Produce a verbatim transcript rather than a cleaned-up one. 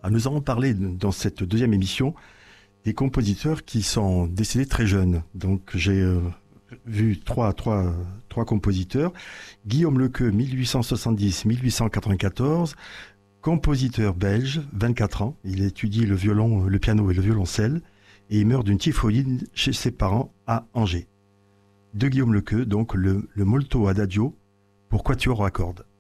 Alors, nous allons parler dans cette deuxième émission des compositeurs qui sont décédés très jeunes. Donc j'ai euh, vu trois, trois, trois compositeurs. Guillaume Lequeux, mille huit cent soixante-dix à mille huit cent quatre-vingt-quatorze, compositeur belge, vingt-quatre ans. Il étudie le violon, le piano et le violoncelle et il meurt d'une typhoïde chez ses parents à Angers. De Guillaume Lequeux, donc le, le Molto Adagio pour quatuor à cordes.